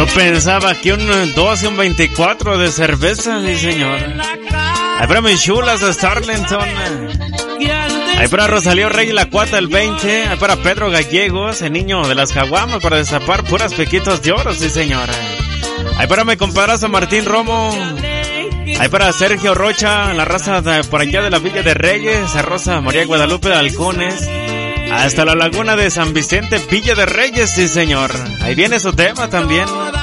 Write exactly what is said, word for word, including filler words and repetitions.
Yo pensaba que un doce, un veinticuatro de cerveza, mi señor. Ay, para mis chulas de Starlington. Ay, para Rosalío Rey la Cuata el veinte. Ay, para Pedro Gallegos, el niño de las caguamas, para destapar puras pequitos de oro, sí señora. Ay, para mi compadre Martín Romo. Ay, para Sergio Rocha, la raza de por allá de la Villa de Reyes, a Rosa María Guadalupe de Halcones, hasta la laguna de San Vicente, Villa de Reyes, sí señor. Ahí viene su tema también.